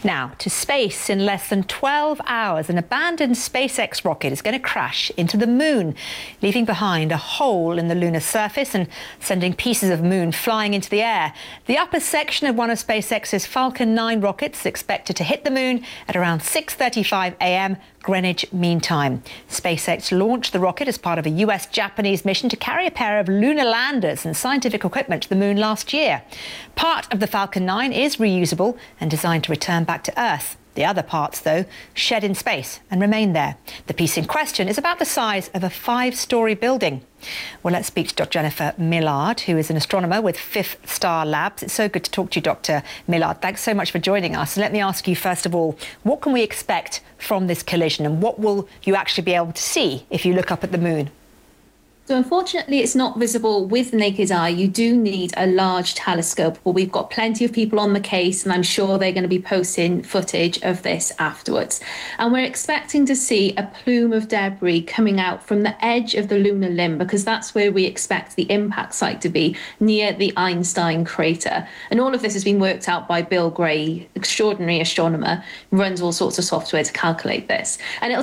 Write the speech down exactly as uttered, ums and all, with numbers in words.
Now, to space. In less than twelve hours, an abandoned SpaceX rocket is going to crash into the moon, leaving behind a hole in the lunar surface and sending pieces of moon flying into the air. The upper section of one of SpaceX's Falcon nine rockets is expected to hit the moon at around six thirty-five a m Greenwich Mean Time. SpaceX launched the rocket as part of a U S Japanese mission to carry a pair of lunar landers and scientific equipment to the moon last year. Part of the Falcon nine is reusable and designed to return back to Earth. The other parts, though, shed in space and remain there. The piece in question is about the size of a five-storey building. Well, let's speak to Doctor Jennifer Millard, who is an astronomer with Fifth Star Labs. It's so good to talk to you, Doctor Millard. Thanks so much for joining us. And let me ask you, first of all, what can we expect from this collision, and what will you actually be able to see if you look up at the moon? So unfortunately, it's not visible with the naked eye. You do need a large telescope. Well, we've got plenty of people on the case, and I'm sure they're going to be posting footage of this afterwards. And we're expecting to see a plume of debris coming out from the edge of the lunar limb, because that's where we expect the impact site to be, near the Einstein crater. And all of this has been worked out by Bill Gray, extraordinary astronomer, who runs all sorts of software to calculate this. And it'll